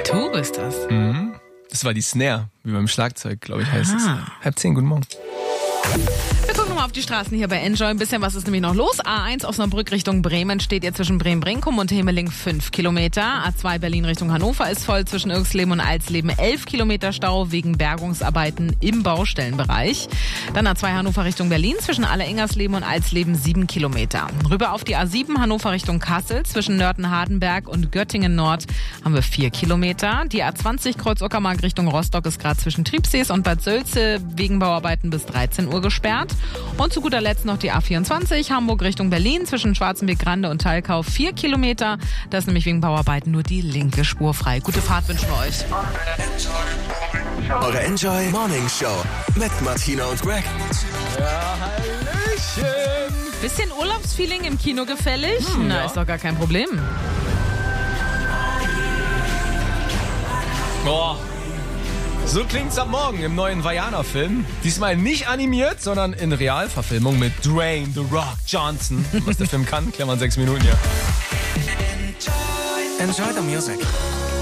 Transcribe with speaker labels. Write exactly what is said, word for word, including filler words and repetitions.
Speaker 1: Du bist das.
Speaker 2: Mhm. Das war die Snare, wie beim Schlagzeug, glaube ich, heißt es. Halb zehn, guten Morgen.
Speaker 1: Wir gucken mal auf die Straßen hier bei Enjoy. Ein bisschen was ist nämlich noch los. A eins Osnabrück Richtung Bremen steht jetzt zwischen Bremen-Brinkum und Hemeling fünf Kilometer. A zwei Berlin Richtung Hannover ist voll zwischen Irxleben und Alsleben elf Kilometer Stau wegen Bergungsarbeiten im Baustellenbereich. Dann A zwei Hannover Richtung Berlin zwischen Alle-Ingersleben und Alsleben sieben Kilometer. Rüber auf die A sieben Hannover Richtung Kassel zwischen Nörten-Hardenberg und Göttingen Nord haben wir vier Kilometer. Die A zwanzig Kreuz-Uckermark Richtung Rostock ist gerade zwischen Triebsees und Bad Sölze wegen Bauarbeiten bis dreizehn Uhr gesperrt. Und zu guter Letzt noch die A vierundzwanzig Hamburg Richtung Berlin zwischen Schwarzenberg-Grande und Thalkau vier Kilometer. Da ist nämlich wegen Bauarbeiten nur die linke Spur frei. Gute Fahrt wünschen wir euch.
Speaker 3: Eure Enjoy Morning Show mit Martina und Greg.
Speaker 2: Ja, hallöchen.
Speaker 1: Bisschen Urlaubsfeeling im Kino gefällig?
Speaker 2: Hm,
Speaker 1: Na,
Speaker 2: ja.
Speaker 1: ist doch gar kein Problem.
Speaker 2: Boah. So klingt's am Morgen im neuen Vajana-Film. Diesmal nicht animiert, sondern in Realverfilmung mit Dwayne The Rock Johnson. Was der Film kann, klären wir in sechs Minuten, ja.
Speaker 3: Enjoy the music.